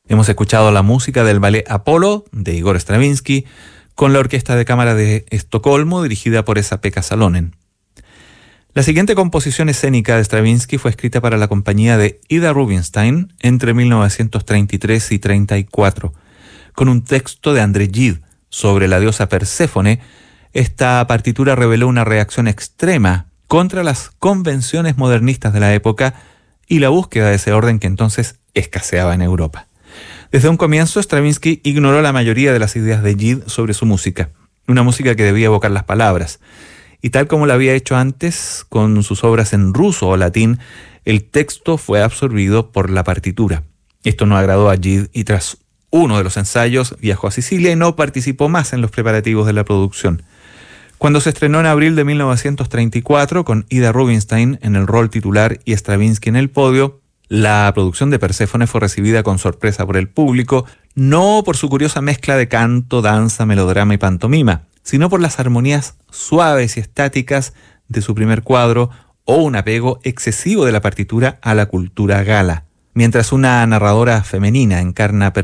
Hemos escuchado la música del ballet Apolo de Igor Stravinsky con la Orquesta de Cámara de Estocolmo dirigida por Esa-Pekka Salonen. La siguiente composición escénica de Stravinsky fue escrita para la compañía de Ida Rubinstein entre 1933 y 34. Con un texto de André Gide sobre la diosa Perséfone, esta partitura reveló una reacción extrema contra las convenciones modernistas de la época y la búsqueda de ese orden que entonces escaseaba en Europa. Desde un comienzo, Stravinsky ignoró la mayoría de las ideas de Gide sobre su música, una música que debía evocar las palabras. Y tal como lo había hecho antes con sus obras en ruso o latín, el texto fue absorbido por la partitura. Esto no agradó a Gide y tras uno de los ensayos viajó a Sicilia y no participó más en los preparativos de la producción. Cuando se estrenó en abril de 1934 con Ida Rubinstein en el rol titular y Stravinsky en el podio, la producción de Perséfone fue recibida con sorpresa por el público, no por su curiosa mezcla de canto, danza, melodrama y pantomima, sino por las armonías suaves y estáticas de su primer cuadro o un apego excesivo de la partitura a la cultura gala. Mientras una narradora femenina encarna